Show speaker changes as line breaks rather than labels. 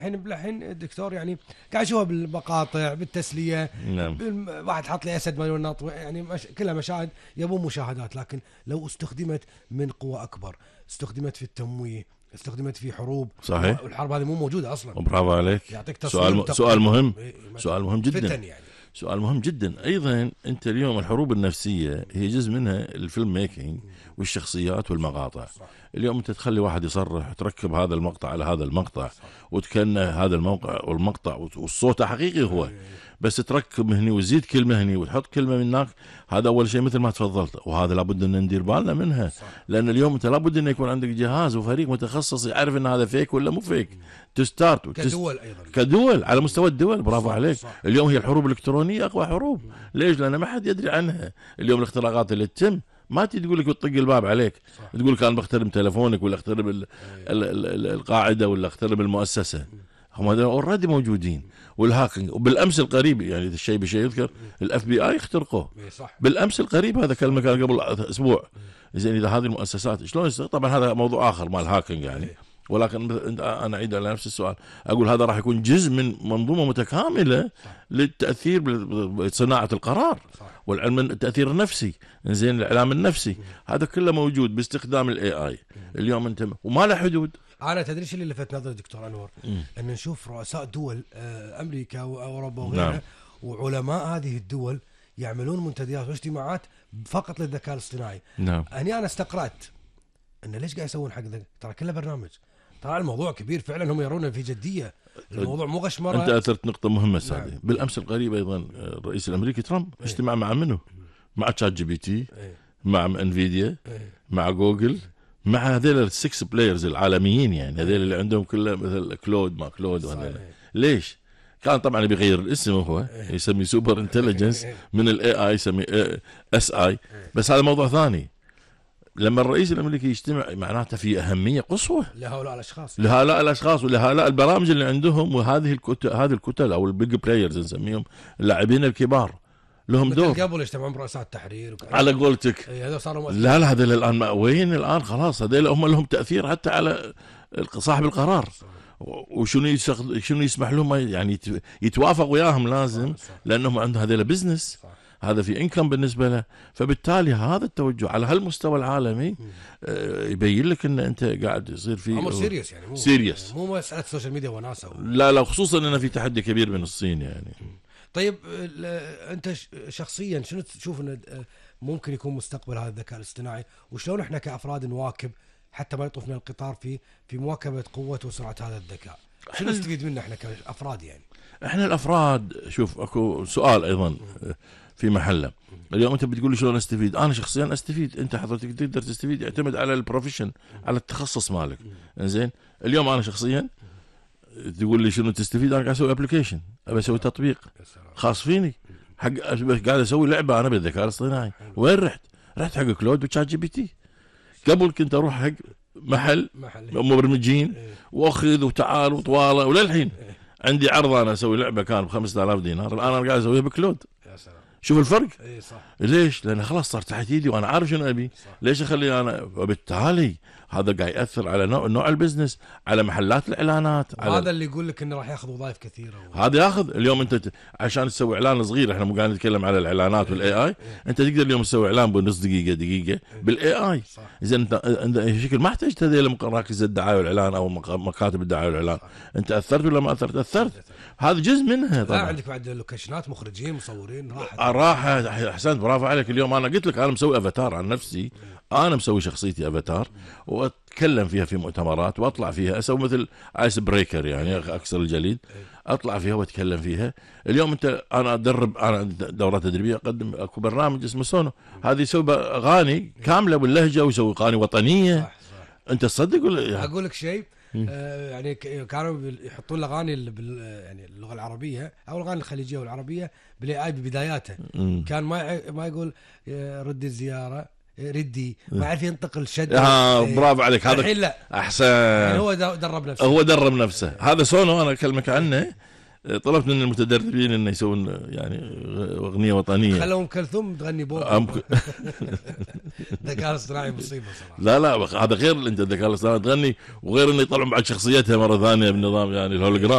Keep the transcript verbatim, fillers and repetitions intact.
الحين الحين دكتور يعني قاعد اشوفها بالمقاطع بالتسليه.
نعم.
واحد حط لي اسد مليون نط يعني مش... كلها مشاهد يبون مشاهدات، لكن لو استخدمت من قوه اكبر، استخدمت في التمويه، استخدمت في حروب.
صحيح.
والحرب هذه مو موجوده اصلا.
برافو عليك.
يعطيك
سؤال م... سؤال مهم. سؤال مهم جدا.
فتن يعني.
سؤال مهم جدا. ايضا انت اليوم الحروب النفسيه هي جزء منها الفيلم ميكينج والشخصيات والمقاطع. صح. اليوم انت تخلي واحد يصرح، تركب هذا المقطع على هذا المقطع، وتكنى هذا الموقع والمقطع والصوت حقيقي هو، بس تركب هني وتزيد كلمه هني وتحط كلمه من هناك. هذا اول شيء مثل ما تفضلت، وهذا لابد ان ندير بالنا منها. صح. لان اليوم انت لابد ان يكون عندك جهاز وفريق متخصص يعرف ان هذا فيك ولا مو فيك. تستارت
كدول ايضا،
كدول على مستوى الدول. برافو
صح.
عليك.
صح.
اليوم هي الحروب الالكترونيه اقوى حروب. مم. ليش؟ لان ما حد يدري عنها. اليوم الاختراقات اللي تتم ما تجي تقول لك وتطق الباب عليك. صح. تقول لك انا بخترم تلفونك ولا اخترم ال ال ال القاعده ولا اخترم المؤسسه. هم هذول اوريدي موجودين. والهاكينج، وبالامس القريب يعني الشيء بشيء يذكر الاف بي اي اخترقوه بالامس القريب. هذا كلمه كان قبل اسبوع. زين اذا هذه المؤسسات شلون؟ طبعا هذا موضوع اخر مال هاكينج يعني، ولكن انا اعيد على نفس السؤال، اقول هذا راح يكون جزء من منظومه متكامله. صح. للتاثير بصناعه القرار. صح. والعلم التاثير النفسي، زين الاعلام النفسي. م. هذا كله موجود باستخدام الاي اي اليوم انت، وما له حدود.
انا تدري شو اللي لفت نظري دكتور انور؟ م. ان نشوف رؤساء دول امريكا واوروبا وغيرها. نعم. وعلماء هذه الدول يعملون منتديات واجتماعات فقط للذكاء الاصطناعي. نعم. هني انا استقرأت ان ليش قاعد يسوون حق ذا؟ ترى كله برنامج. ترى الموضوع كبير فعلا، هم يرونه في جديه. الموضوع مو غشمره.
انت اثرت نقطه مهمه سعدي. نعم. بالامس القريب ايضا الرئيس الامريكي ترامب ايه؟ اجتماع مع منه؟ مع تشات جي بي تي. ايه؟ مع انفيديا. ايه؟ مع جوجل. مع هذول السكس بلايرز العالميين يعني، هذول اللي عندهم كله مثل كلود ما كلود وهذول. ليش؟ كان طبعا بيغير الاسم، هو يسمي سوبر انتليجنس من الاي اي يسمي اس اي، بس هذا موضوع ثاني. لما الرئيس الامريكي يجتمع معناته في اهميه قصوى
لهؤلاء الاشخاص
لهؤلاء الاشخاص ولهؤلاء البرامج اللي عندهم، وهذه الكتل هذه الكتل او البيج بلايرز نسميهم، اللاعبين الكبار لهم دور.
قبل يجتمعون برؤساء التحرير
على قولتك.
هذول صاروا
لا لا هذول الان مأوين الان خلاص، هذول هم لهم تاثير حتى على صاحب القرار. وشنو يسخ... شنو يسمح لهم يعني يتوافق وياهم لازم، لانهم عندهم هذول بزنس، هذا في انكم بالنسبه له. فبالتالي هذا التوجه على هالمستوى العالمي آه يبين لك ان انت قاعد يصير في
امر سيريس يعني، مو
سيريس،
مو مساله السوشيال ميديا وناسه.
لا لا خصوصا انه في تحدي كبير من الصين يعني.
طيب انت شخصيا شنو تشوف انه ممكن يكون مستقبل هذا الذكاء الاصطناعي، وشلون احنا كافراد نواكب حتى ما يطوفنا القطار في في مواكبه قوه وسرعه هذا الذكاء؟ شنو نستفيد منه احنا كافراد يعني؟ احنا
الافراد شوف اكو سؤال ايضا في محله. اليوم انت بتقول لي شلون استفيد؟ انا شخصيا استفيد. انت حضرتك تقدر تستفيد، يعتمد على البروفيشن، على التخصص مالك. انزين اليوم انا شخصيا تقول لي شنو تستفيد؟ انا قاعد اسوي ابلكيشن، ابي اسوي تطبيق خاص فيني، حق قاعد اسوي لعبه انا بالذكاء الاصطناعي. وين رحت؟ رحت حق كلود وتشات جي بي تي. قبل كنت اروح حق محل مبرمجين واخذ وتعال وطواله، وللحين عندي عرض انا اسوي لعبه كان ب خمسة آلاف دينار، الان انا قاعد اسويها بكلود. يا سلام. شوف الفرق. اي صح. ليش؟ لان خلاص صار تحت ايدي وانا عارف شنو ابي. ليش اخلي انا؟ وبالتالي هذا قاعد ياثر على نوع نوع البزنس، على محلات الاعلانات.
هذا على... اللي يقول لك انه راح ياخذ وظائف كثيره و...
هذا ياخذ. اليوم انت ت... عشان تسوي اعلان صغير، احنا مو قاعدين نتكلم على الاعلانات والاي اي. انت تقدر اليوم تسوي اعلان بنص دقيقه دقيقه بالاي اي. اذا انت عند شكل ما احتاجت هذه مراكز الدعايه والاعلان او مكاتب الدعايه والاعلان. انت اثرت ولا ما اثرت؟ اثرت. هذا جزء منها طبعا.
لا عندك بعد لوكيشنات، مخرجين، مصورين، راحت
راحه. احسنت، برافو عليك. اليوم انا قلت لك انا مسوي افاتار عن نفسي، انا مسوي شخصيتي افاتار واتكلم فيها في مؤتمرات واطلع فيها، اسوي مثل ايس بريكر يعني اكسر الجليد، اطلع فيها واتكلم فيها. اليوم انت انا ادرب، انا دورات تدريبيه، اقدم اكو برنامج اسمه سونو، هذه يسوي اغاني كامله باللهجه ويسوي اغاني وطنيه. صح صح. انت تصدق ولا يعني؟
اقول لك شيء آه يعني كانوا يحطون الاغاني يعني اللغه العربيه او الاغاني الخليجيه والعربيه بالاي اي ببداياته. كان ما ما يقول رد الزياره ردي، ما عارف ينطق الشد.
اه برافو عليك. هذا
الحين لا
احسن
يعني، هو درب نفسه
هو درب نفسه. هذا سونو انا اكلمك عنه، طلبت من المتدربين انه يسوون يعني اغنيه وطنيه.
خلوا ام كلثوم تغني بوب. أمك... الذكاء الاصطناعي مصيبه صراحه.
لا لا هذا غير، انت الذكاء الاصطناعي تغني، وغير انه يطلعون بعد شخصيتها مره ثانيه بنظام يعني الهولوجرام.